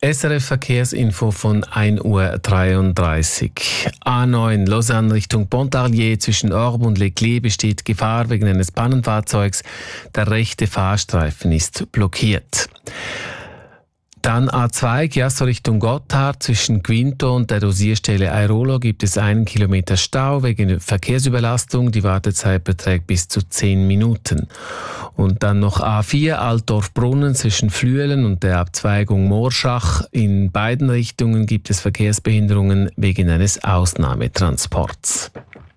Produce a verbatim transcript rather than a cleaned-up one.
S R F Verkehrsinfo von ein Uhr dreiunddreißig. A neun Lausanne Richtung Pontarlier zwischen Orbe und Leclerc besteht Gefahr wegen eines Pannenfahrzeugs. Der rechte Fahrstreifen ist blockiert. Dann A zwei Chiasso Richtung Gotthard zwischen Quinto und der Dosierstelle Airolo gibt es einen Kilometer Stau wegen Verkehrsüberlastung. Die Wartezeit beträgt bis zu zehn Minuten. Und dann noch A vier Altdorf-Brunnen zwischen Flüelen und der Abzweigung Morschach. In beiden Richtungen gibt es Verkehrsbehinderungen wegen eines Ausnahmetransports.